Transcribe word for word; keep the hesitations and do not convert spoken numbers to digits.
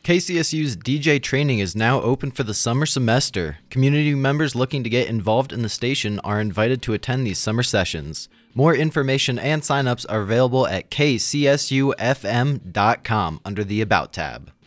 K C S U's D J training is now open for the summer semester. Community members looking to get involved in the station are invited to attend these summer sessions. More information and signups are available at k c s u f m dot com under the About tab.